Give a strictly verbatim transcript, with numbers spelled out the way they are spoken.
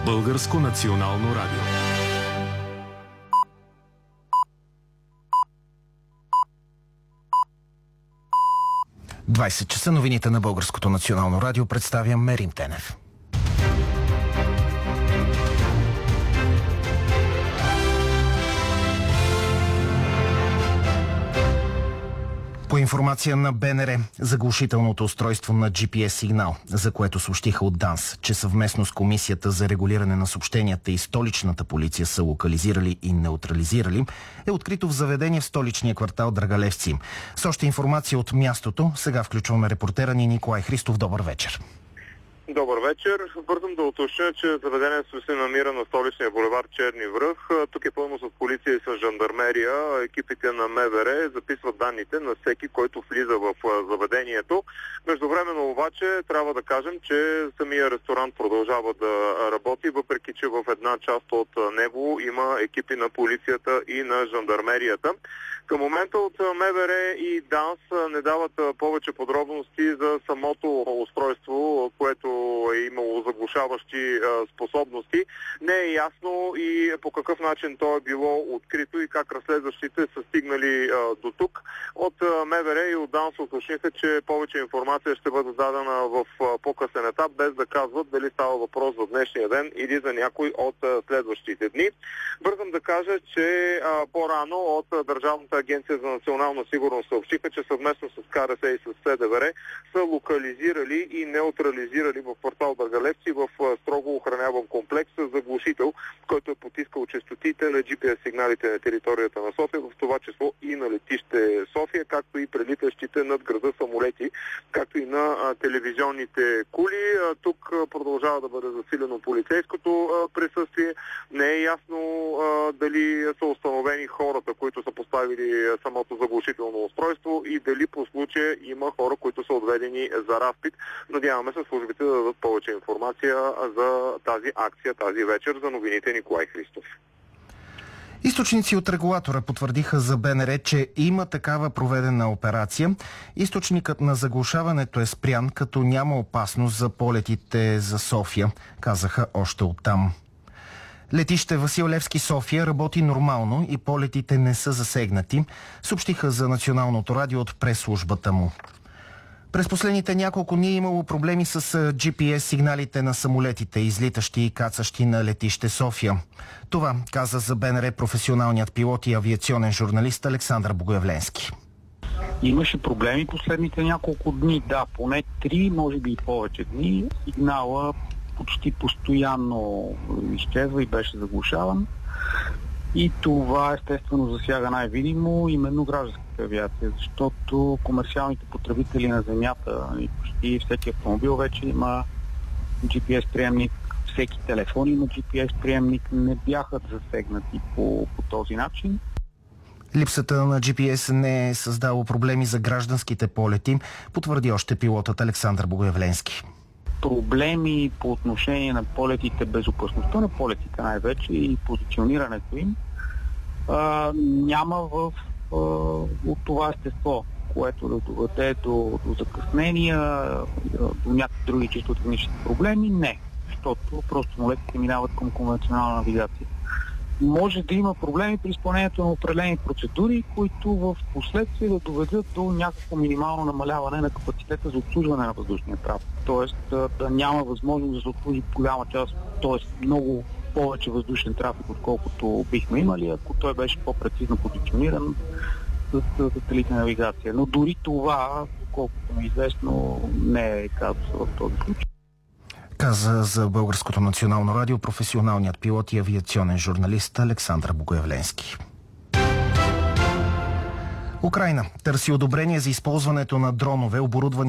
Българско национално радио. двайсет часа, новините на Българското национално радио, представя Мерим Тенев. По информация на БНР, заглушителното устройство на джи пи ес сигнал, за което съобщиха от ДАНС, че съвместно с Комисията за регулиране на съобщенията и столичната полиция са локализирали и неутрализирали, е открито в заведение в столичния квартал Драгалевци. С още информация от мястото, сега включваме репортера ни Николай Христов. Добър вечер. Добър вечер. Бързам да уточня, че заведението се намира на столичния булевард Черни връх. Тук е пълно с полиция и с жандармерия. Екипите на МВР записват данните на всеки, който влиза в заведението. Междувременно обаче трябва да кажем, че самия ресторант продължава да работи, въпреки че в една част от него има екипи на полицията и на жандармерията. Към момента от МВР и ДАНС не дават повече подробности за самото устройство, което е имало заглушаващи способности. Не е ясно и по какъв начин то е било открито и как разследващите са стигнали до тук. От МВР и от ДАНС уточниха, че повече информация ще бъде дадена в по-късен етап, без да казват дали става въпрос за днешния ден или за някой от следващите дни. Бързам да кажа, че по-рано от Държавната агенция за национална сигурност съобщиха, че съвместно с ка ер ес и с СДВР са локализирали и неутрализирали в квартал Драгалевци в строго охраняван комплекс с заглушител, който е потискал честотите на джи пи ес сигналите на територията на София, в това число и на летище София, както и прелитащите над града самолети, както и на а, телевизионните кули. А, тук а, продължава да бъде засилено полицейското а, присъствие. Не е ясно а, дали са установени хората, които са поставили а, самото заглушително устройство и дали по случая има хора, които са отведени за разпит. Надяваме се службите да дадат повече информация за тази акция тази вечер. За новините Николай Христов. Източници от регулатора потвърдиха за БНР, че има такава проведена операция. Източникът на заглушаването е спрян, като няма опасност за полетите за София, казаха още оттам. Летище Васил Левски София работи нормално и полетите не са засегнати, съобщиха за Националното радио от прес-службата му. През последните няколко дни е имало проблеми с джи пи ес сигналите на самолетите, излитащи и кацащи на летище София. Това каза за БНР професионалният пилот и авиационен журналист Александър Богоявленски. Имаше проблеми последните няколко дни, да, поне три, може би и повече дни. Сигнала почти постоянно изчезва и беше заглушаван. И това естествено засяга най-видимо именно гражданската авиация, защото комерциалните потребители на земята и почти всеки автомобил вече има джи пи ес приемник, всеки телефон има джи пи ес приемник, не бяха засегнати по, по този начин. Липсата на джи пи ес не е създало проблеми за гражданските полети, потвърди още пилотът Александър Богоявленски. Проблеми по отношение на полетите, безопасността на полетите най-вече и позиционирането им а, няма в а, от това естество, което да доведе до, до закъснения, до някакви други чисто технически проблеми. Не, защото просто самолетите минават към конвенционална навигация. Може да има проблеми при изпълнението на определени процедури, които в последствие да доведат до някакво минимално намаляване на капацитета за обслужване на въздушния трафик. Тоест да, да няма възможност да се обслужи голяма част, т.е. много повече въздушен трафик, отколкото бихме имали, ако той беше по-прецизно позициониран с сателитна навигация. Но дори това, колкото ми е известно, не е казус в този случай. Каза за Българското национално радио професионалният пилот и авиационен журналист Александър Богоявленски. Украйна търси одобрение за използването на дронове, оборудвани